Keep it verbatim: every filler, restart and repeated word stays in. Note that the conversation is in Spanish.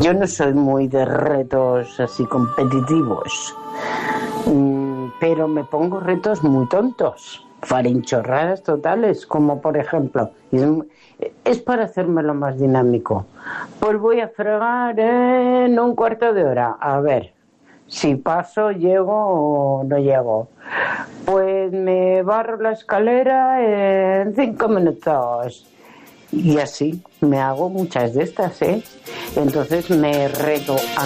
Yo no soy muy de retos así competitivos, mm, pero me pongo retos muy tontos, farinchorradas totales, como por ejemplo, es, es para hacérmelo más dinámico. Pues voy a fregar en un cuarto de hora, a ver si paso, llego o no llego. Pues me barro la escalera en cinco minutos. Y así me hago muchas de estas, ¿eh? Entonces me reto a